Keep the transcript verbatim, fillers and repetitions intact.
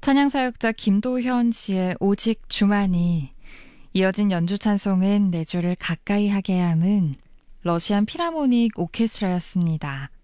찬양사역자 김도현 씨의 오직 주만이, 이어진 연주 찬송은 내 주를 가까이 하게 함은 러시안 피라모닉 오케스트라였습니다.